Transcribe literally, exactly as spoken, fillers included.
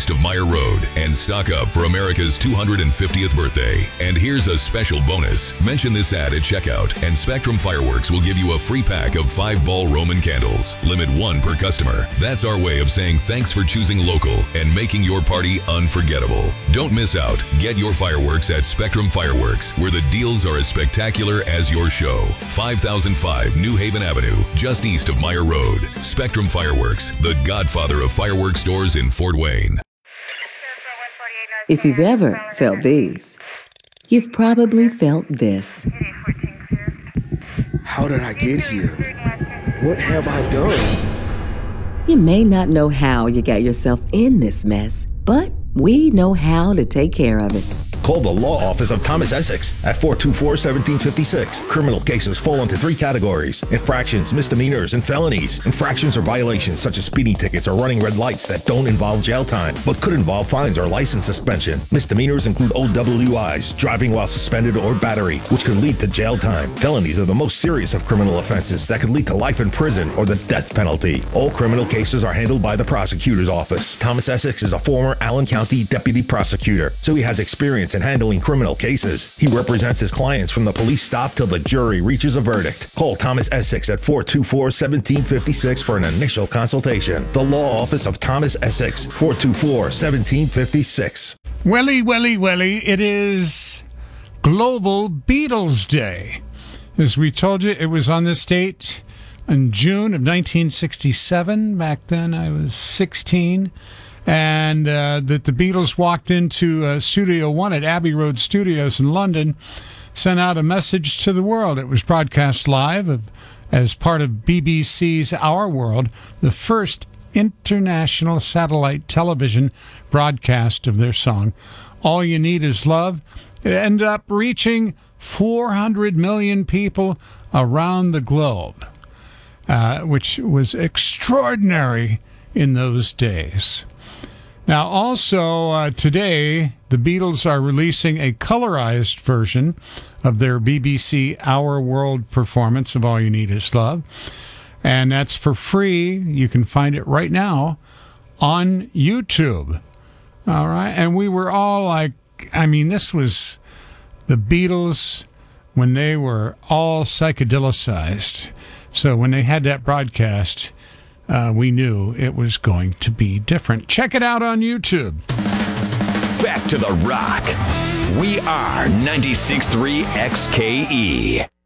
east of Meyer Road and stock up for America's two hundred fiftieth birthday. And here's a special bonus. Mention this ad at checkout and Spectrum Fireworks will give you a free pack of five-ball Roman candles. Limit one per customer. That's our way of saying thanks for choosing local and making your party unforgettable. Don't miss out. Get your fireworks at Spectrum Fireworks, where the deals are as spectacular as your show. five thousand five New Haven Avenue, just east of Meyer Road. Spectrum Fireworks, the godfather of fireworks stores in Fort Wayne. If you've ever felt these, you've probably felt this. How did I get here? What have I done? You may not know how you got yourself in this mess, but we know how to take care of it. Call the law office of Thomas Essex at four two four, one seven five six. Criminal cases fall into three categories: infractions, misdemeanors, and felonies. Infractions are violations such as speeding tickets or running red lights that don't involve jail time, but could involve fines or license suspension. Misdemeanors include O W Is, driving while suspended, or battery, which could lead to jail time. Felonies are the most serious of criminal offenses that could lead to life in prison or the death penalty. All criminal cases are handled by the prosecutor's office. Thomas Essex is a former Allen County deputy prosecutor, so he has experience in handling criminal cases. He represents his clients from the police stop till the jury reaches a verdict. Call Thomas Essex at four two four, one seven five six for an initial consultation. The law office of Thomas Essex, four two four, one seven five six. Welly, welly, welly, it is Global Beatles Day. As we told you, it was on this date in June of nineteen sixty-seven. Back then I was sixteen. And uh, that the Beatles walked into uh, Studio One at Abbey Road Studios in London, sent out a message to the world. It was broadcast live of, as part of B B C's Our World, the first international satellite television broadcast of their song, All You Need Is Love. It ended up reaching four hundred million people around the globe, uh, which was extraordinary in those days. Now, also uh, today, the Beatles are releasing a colorized version of their B B C Our World performance of All You Need Is Love, and that's for free. You can find it right now on YouTube. All right, and we were all like, I mean, this was the Beatles when they were all psychedelicized. So when they had that broadcast, Uh, we knew it was going to be different. Check it out on YouTube. Back to the Rock. We are ninety-six point three X K E.